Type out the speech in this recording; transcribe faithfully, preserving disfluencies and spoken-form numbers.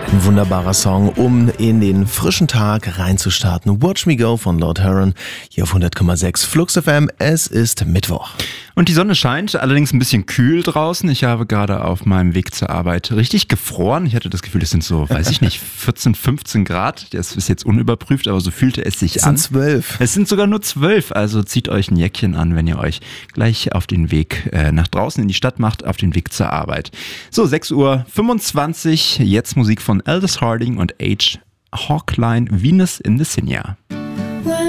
Ein wunderbarer Song, um in den frischen Tag reinzustarten. Watch Me Go von Lord Huron, hier auf hundert Komma sechs Flux F M. Es ist Mittwoch. Und die Sonne scheint, allerdings ein bisschen kühl draußen. Ich habe gerade auf meinem Weg zur Arbeit richtig gefroren. Ich hatte das Gefühl, es sind so, weiß ich nicht, vierzehn, fünfzehn Grad. Das ist jetzt unüberprüft, aber so fühlte es sich Es an. sind zwölf. Es sind sogar nur zwölf, also zieht euch ein Jäckchen an, wenn ihr euch gleich auf den Weg äh, nach draußen in die Stadt macht, auf den Weg zur Arbeit. So, sechs Uhr fünfundzwanzig, jetzt Musik von Aldous Harding und H. Hawkline, Venus in the Sinja.